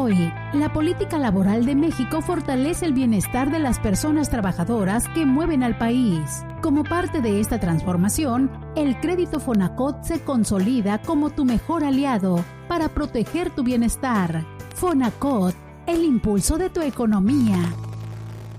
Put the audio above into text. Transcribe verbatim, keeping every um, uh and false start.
hoy, la política laboral de México fortalece el bienestar de las personas trabajadoras que mueven al país. Como parte de esta transformación, el crédito Fonacot se consolida como tu mejor aliado para proteger tu bienestar. Fonacot, el impulso de tu economía.